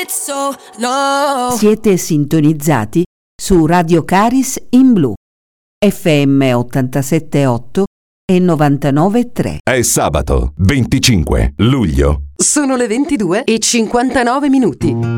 Siete sintonizzati su Radio Caris in Blu, FM 87.8 e 99.3. È sabato 25 luglio. Sono le 22:59 minuti.